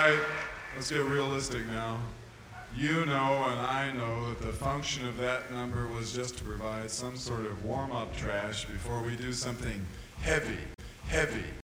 right, let's get realistic now. You know and I know that the function of that number was just to provide some sort of warm-up trash before we do something heavy,